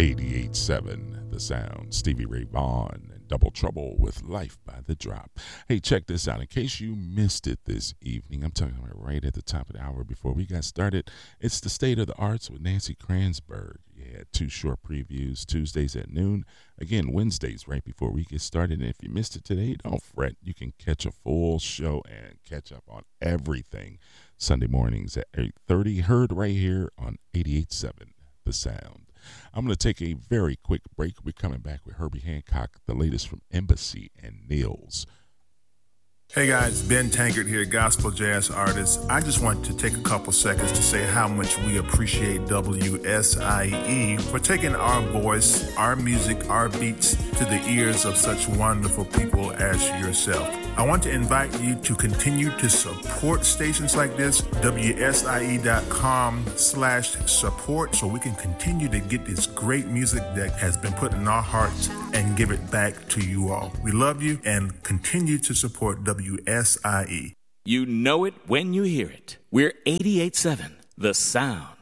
88.7 The Sound. Stevie Ray Vaughan and Double Trouble with Life by the Drop. Hey, check this out. In case you missed it this evening, I'm talking about right at the top of the hour before we got started. It's the State of the Arts with Nancy Kranzberg. Yeah, 2 short previews, Tuesdays at noon. Again, Wednesdays right before we get started. And if you missed it today, don't fret. You can catch a full show and catch up on everything Sunday mornings at 8:30. Heard right here on 88.7 The Sound. I'm going to take a very quick break. We're coming back with Herbie Hancock, the latest from Embassy and Nils. Hey guys, Ben Tankard here, gospel jazz artist. I just want to take a couple seconds to say how much we appreciate WSIE for taking our voice, our music, our beats to the ears of such wonderful people as yourself. I want to invite you to continue to support stations like this, WSIE.com/support, so we can continue to get this great music that has been put in our hearts and give it back to you all. We love you and continue to support WSIE. You know it when you hear it. We're 88.7, The Sound.